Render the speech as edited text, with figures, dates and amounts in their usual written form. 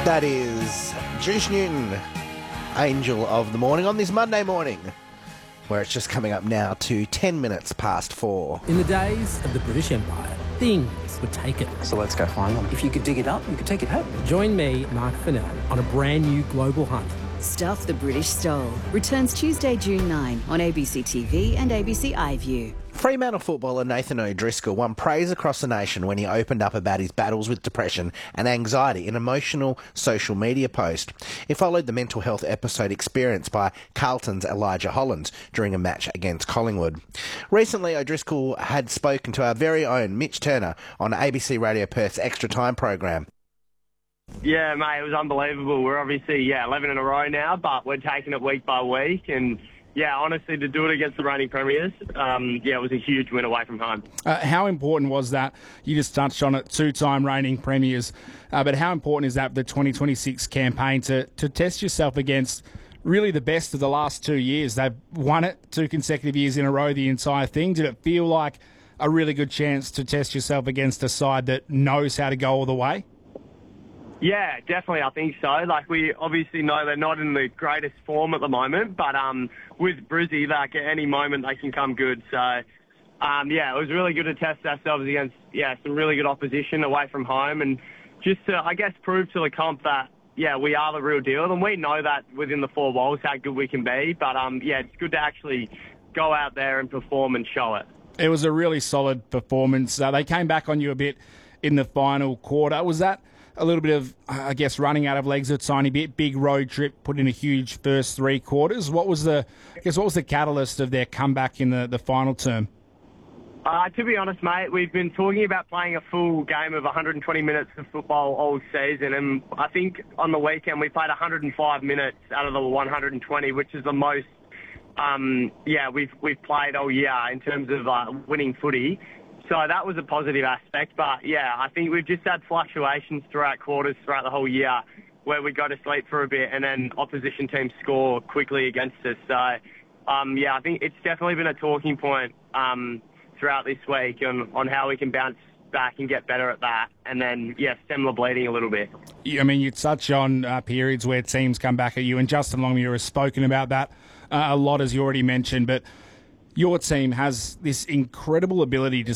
That is Juice Newton, Angel of the Morning, on this Monday morning, where it's just coming up now to 10 minutes past 4. In the days of the British Empire, things were taken. So let's go find them. If you could dig it up, you could take it home. Join me, Mark Fennell, on a brand new global hunt. Stuff the British Stole returns Tuesday, June 9 on ABC TV and ABC iView. Fremantle footballer Nathan O'Driscoll won praise across the nation when he opened up about his battles with depression and anxiety in an emotional social media post. It followed the mental health episode experienced by Carlton's Elijah Hollands during a match against Collingwood. Recently, O'Driscoll had spoken to our very own Mitch Turner on ABC Radio Perth's Extra Time program. Yeah, mate, it was unbelievable. We're obviously, 11 in a row now, but we're taking it week by week. And, honestly, to do it against the reigning premiers, it was a huge win away from home. How important was that? You just touched on it, two-time reigning premiers. But how important is that for the 2026 campaign to test yourself against really the best of the last 2 years? They've won it 2 consecutive years in a row, the entire thing. Did it feel like a really good chance to test yourself against a side that knows how to go all the way? Yeah, definitely, I think so. Like, we obviously know they're not in the greatest form at the moment, but with Brizzy, like, at any moment they can come good. So, it was really good to test ourselves against, some really good opposition away from home, and just to, I guess, prove to the comp that, we are the real deal. And we know that within the 4 walls how good we can be, but, it's good to actually go out there and perform and show it. It was a really solid performance. They came back on you a bit in the final quarter. Was that a little bit of, I guess, running out of legs a tiny bit, big road trip, put in a huge first 3 quarters? What was the catalyst of their comeback in the final term? To be honest, mate, we've been talking about playing a full game of 120 minutes of football all season, and I think on the weekend we played 105 minutes out of the 120, which is the most we've played all year in terms of winning footy. So that was a positive aspect. But, I think we've just had fluctuations throughout quarters throughout the whole year where we go to sleep for a bit and then opposition teams score quickly against us. So, I think it's definitely been a talking point throughout this week on how we can bounce back and get better at that. And then, stem the bleeding a little bit. I mean, you touch on periods where teams come back at you, and Justin Longmuir has spoken about that a lot, as you already mentioned, but your team has this incredible ability to